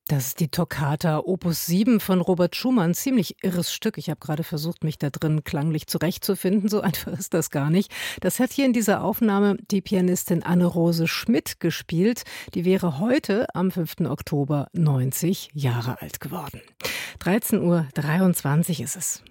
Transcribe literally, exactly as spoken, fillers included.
Das ist die Toccata Opus sieben von Robert Schumann. Ziemlich irres Stück. Ich habe gerade versucht, mich da drin klanglich zurechtzufinden. So einfach ist das gar nicht. Das hat hier in dieser Aufnahme die Pianistin Anne-Rose Schmidt gespielt. Die wäre heute am fünften Oktober neunzig Jahre alt geworden. dreizehn Uhr dreiundzwanzig ist es.